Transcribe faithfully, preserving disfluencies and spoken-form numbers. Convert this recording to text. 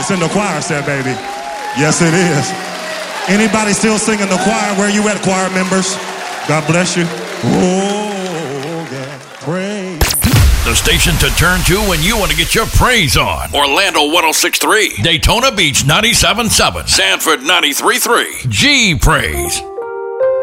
It's in the choir set, baby. Yes, it is. Anybody still singing the choir? Where you at, choir members? God bless you. Oh, yeah. Praise. The station to turn to when you want to get your praise on. Orlando one oh six point three. Daytona Beach ninety-seven point seven. Sanford ninety-three point three. G Praise.